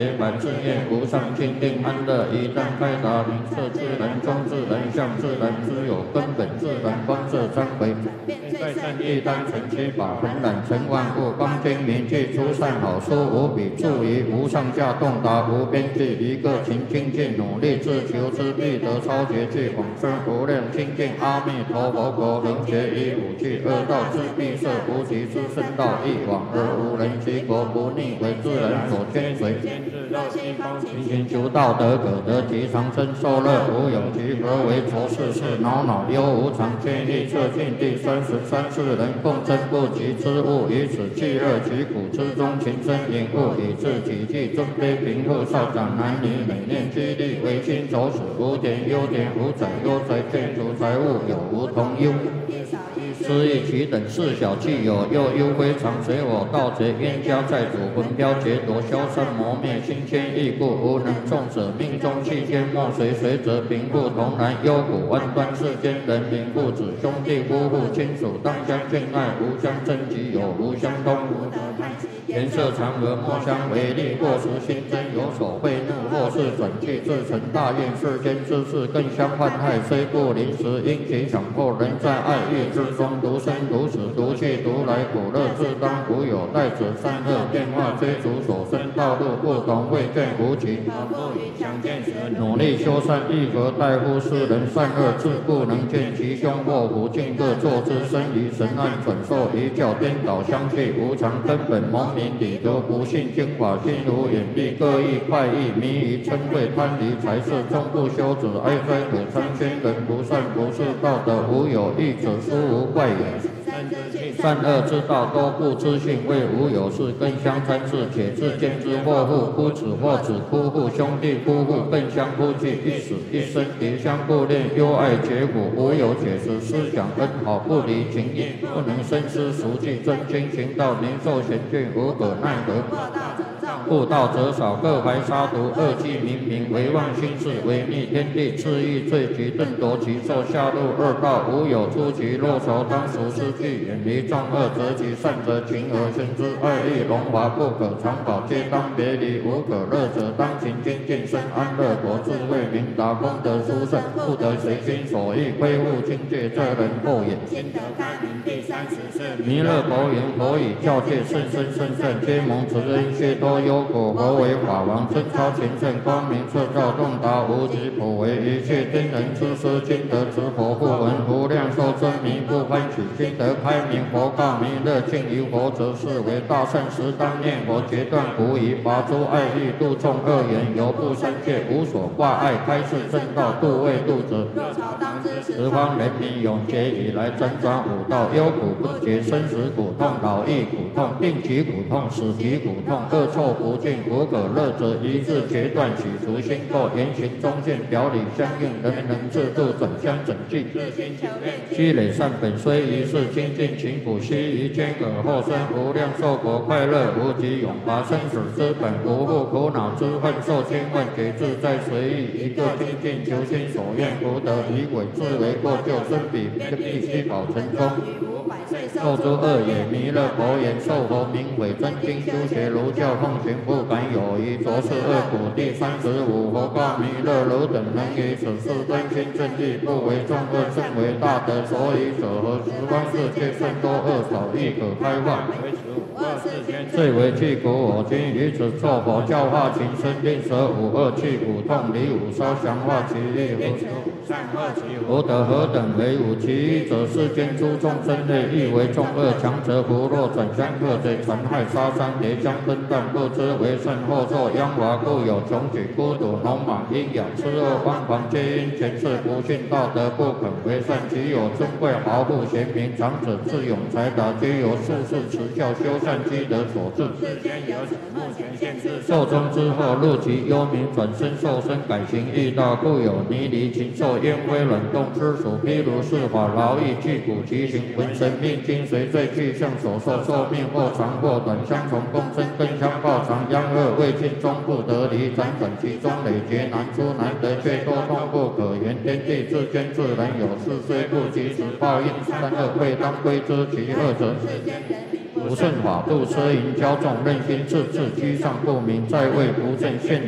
满自愿无上清净安乐，一旦开达明色自然中自然相自然之有根本自然光色三维。在善业单纯七法恒染成万物光精明记出善好书无比注于无上下洞达无边际，一个勤精进努力自求之必得超绝句往生无量清净阿弥陀佛果能学以五句恶道之必摄无极之身道一往而无人其国不逆为自然所牵随。勤勤求道德可得其长生受乐无有其何为浊世事恼恼忧无常见义测尽第33世人共争不及之物，以此气热其苦之中情深隐悟，以致己计尊卑贫富少长男女美念激励为亲走死无典优典无宰优财建筑财物有无同忧。失意其等事小气有又忧非常随我盗贼冤家债主魂飘劫夺消散磨灭心牵意故无能众者命中气天莫随随则贫富同然忧苦弯端世间人民父子兄弟夫妇亲属当相敬爱无相争及有无相通颜色常和莫相违逆过失心真有所愤怒或是转去自成大愿世间之事更相患害虽不临时因其强迫人在爱欲之中独生独死独去独来苦乐自当无有待者善恶变化追逐所生道路不同未见无极不与相见时努力修善亦何待乎世人善恶自不能见其凶祸福尽各作之身于神暗转受一教颠倒相去无常根本蒙明理得不信经法心如眼闭各异快意迷于嗔恚贪离财色终不修止哀哉可参宣人不善不是道德无有义者殊无怪也。善恶之道多不知性，为无有事更相参事，且自见之或父夫子或子夫妇兄弟夫妇更相夫妻，一死一生迭相顾恋，忧爱结果，无有解释思想恩好不离情义，不能深思熟记真经行道，年寿贤俊无可奈何。悟道者少，各怀杀毒，恶计冥冥，唯妄心事，违逆天地，恣意罪极，顿夺其寿，下入恶道，无有出其若愁，当熟失去，远离众恶，择其善者，情而生之，爱欲荣华不可长保，皆当别离，无可乐者，当勤精进生安乐果，智慧明达，功德殊胜，不得随心所欲，亏误境界，这人后也。心得开明第30世，弥勒佛言：佛以教戒甚深甚甚，皆蒙慈恩，皆多忧苦。佛为法王，真超前圣，光明彻照，洞达无极，普为一切天人之师，今得持佛不闻无量寿真名不欢喜，今得开明佛告弥勒，敬于佛则是为大圣时，当念佛决断无疑，拔诸爱欲，度众恶缘，犹不生戒，无所挂碍，开示正道，度未度者。十方人民永劫以来辗转五道，忧苦不绝，生死苦痛，老易苦痛，病疾苦痛，死疾苦痛，恶臭不尽，无可乐者，一致决断，洗除心垢，言行中见，表里相应，人能制度，转相整净，积累善本，虽一世精进勤苦，须臾间而后生无量寿果，快乐无极，永拔生死之本，不负苦恼之恨，受千万劫自在随意，一个精进求心所愿，福德以鬼自为过救生彼，必须保成功。受诸恶也，弥勒佛言：受佛名为真经，修学儒教，奉行不敢有疑，着是恶苦。第35，佛告弥勒：汝等能于此事真心正义，不为众恶，甚为大德。所以者何？十方世界甚多恶少，亦可开化。最为去苦，我今于此作佛教化情深，令舍五恶去苦痛，离五烧降化其意。福德何等为五？其一者，世间诸众生类，亦为众恶，强者福若转相克贼，残害杀伤，叠相分断，不知为甚，后受殃华，故有穷举、孤独、农莽、阴阳、痴恶、妄狂，皆因前世不信道德，不肯为善。其有尊贵豪富贤明，长者智勇才达，皆由术士持教修善积德所致。寿终之后，入其幽冥，转身受身，改行异道，故有泥离禽兽、烟灰卵动之属。譬如是法，劳役具骨其形，魂神命精随罪去向所受，寿命或长或短，相从共生，更相报偿。殃恶未尽，终不得离，辗转其中，累劫难出，难得却多痛不可言。天地自间自然有事，虽不及时报应，善恶未当归之。其二者， 不顺法度，奢淫骄纵，任心次次居上不明，在位不正，现